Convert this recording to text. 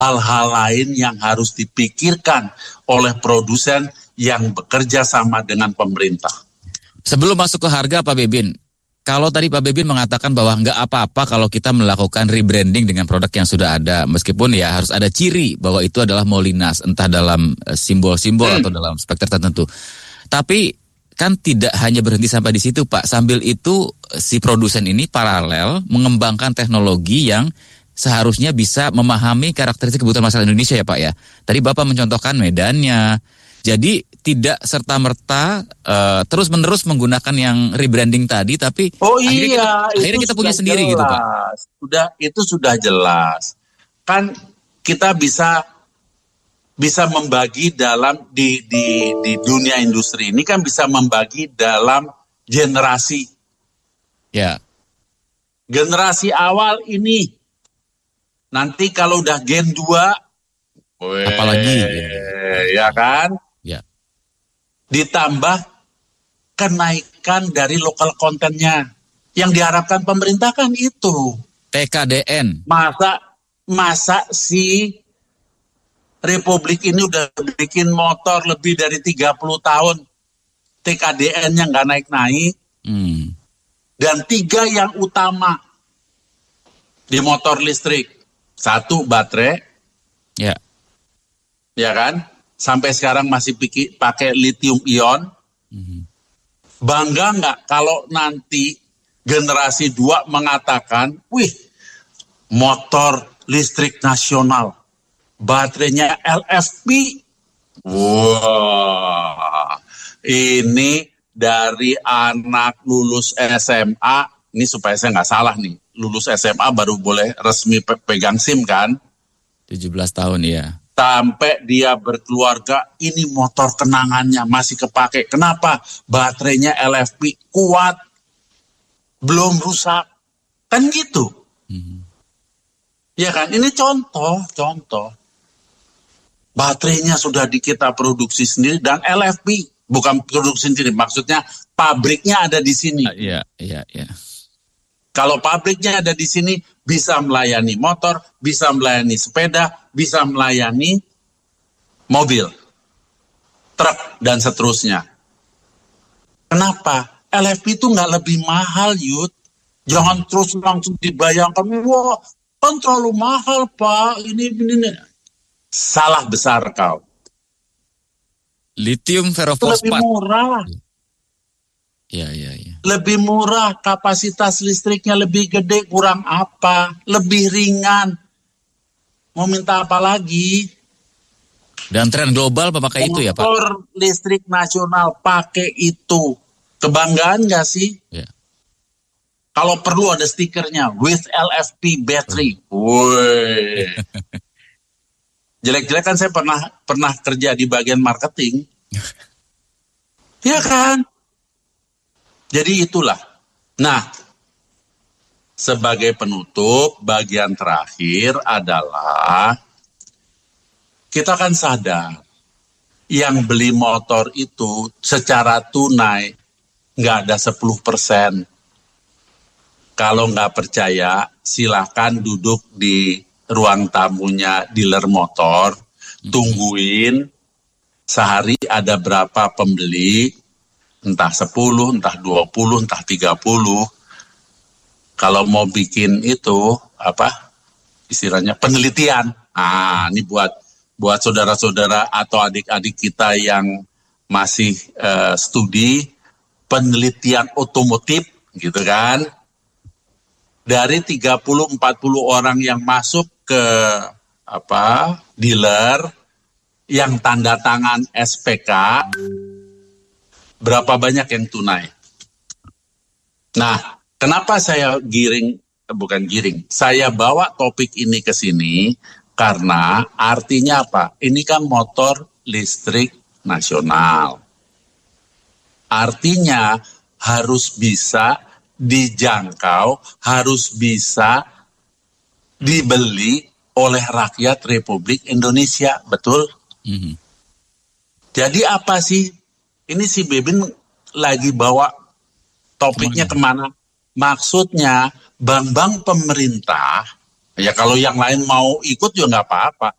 hal-hal lain yang harus dipikirkan oleh produsen yang bekerja sama dengan pemerintah. Sebelum masuk ke harga Pak Bebin, kalau tadi Pak Bebin mengatakan bahwa nggak apa-apa kalau kita melakukan rebranding dengan produk yang sudah ada, meskipun ya harus ada ciri bahwa itu adalah Molinas, entah dalam simbol-simbol atau dalam spekter tertentu. Tapi kan tidak hanya berhenti sampai di situ Pak, sambil itu si produsen ini paralel mengembangkan teknologi yang seharusnya bisa memahami karakteristik kebutuhan masyarakat Indonesia ya Pak ya. Tadi Bapak mencontohkan medannya. Jadi tidak serta-merta terus-menerus menggunakan yang rebranding tadi, tapi akhirnya kita punya sendiri jelas. Gitu Pak. Itu sudah jelas. Kan kita bisa membagi dalam di dunia industri ini kan bisa membagi dalam generasi. Ya. Generasi awal ini. Nanti kalau udah gen 2, apalagi ya kan? Ya. Ditambah kenaikan dari lokal kontennya. Yang diharapkan pemerintah kan itu. TKDN. Masa si Republik ini udah bikin motor lebih dari 30 tahun. TKDN-nya nggak naik-naik. Dan 3 yang utama di motor listrik. 1, baterai. Ya. Ya kan? Sampai sekarang masih pakai lithium ion. Bangga nggak kalau nanti generasi 2 mengatakan, wih, motor listrik nasional, baterainya LFP. Wah, ini dari anak lulus SMA, ini supaya saya nggak salah nih, lulus SMA baru boleh resmi pegang SIM kan? 17 tahun ya. Sampai dia berkeluarga, ini motor kenangannya masih kepake. Kenapa? Baterainya LFP kuat, belum rusak. Kan gitu. Ya kan? Ini contoh. Baterainya sudah kita produksi sendiri dan LFP. Bukan produksi sendiri, maksudnya pabriknya ada di sini. Iya. Kalau pabriknya ada di sini, bisa melayani motor, bisa melayani sepeda, bisa melayani mobil, truk, dan seterusnya. Kenapa? LFP itu nggak lebih mahal, Yud. Jangan terus langsung dibayangkan, wah, kan terlalu mahal, Pak. Ini. Salah besar kau. Lithium ferrofosfat. Lebih murah. Iya. Lebih murah, kapasitas listriknya lebih gede, kurang apa? Lebih ringan. Mau minta apa lagi? Dan tren global memakai itu ya Pak? Motor listrik nasional pakai itu. Kebanggaan nggak sih? Ya. Kalau perlu ada stikernya, with LFP battery. Woi. Jelek-jelek kan saya pernah kerja di bagian marketing. Ya kan? Jadi itulah. Nah, sebagai penutup, bagian terakhir adalah kita kan sadar yang beli motor itu secara tunai nggak ada 10%. Kalau nggak percaya, silahkan duduk di ruang tamunya dealer motor, tungguin sehari ada berapa pembeli, entah 10, entah 20, entah 30. Kalau mau bikin itu, istilahnya penelitian. Ini buat saudara-saudara atau adik-adik kita yang masih studi penelitian otomotif, gitu kan. Dari 30-40 orang yang masuk ke dealer yang tanda tangan SPK, berapa banyak yang tunai? Nah, kenapa saya saya bawa topik ini ke sini, karena artinya apa? Ini kan motor listrik nasional. Artinya harus bisa dijangkau, harus bisa dibeli oleh rakyat Republik Indonesia, betul? Jadi apa sih? Ini si Bebin lagi bawa topiknya kemana? Maksudnya bank-bank pemerintah Ya kalau yang lain mau ikut juga nggak apa-apa.